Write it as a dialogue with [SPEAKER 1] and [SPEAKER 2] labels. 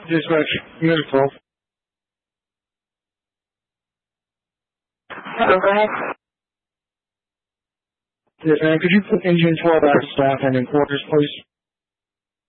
[SPEAKER 1] Dispatch, Unit 12.
[SPEAKER 2] Hello, go ahead.
[SPEAKER 1] Yes, ma'am. Could you put engine 12 out of staff and in quarters, please?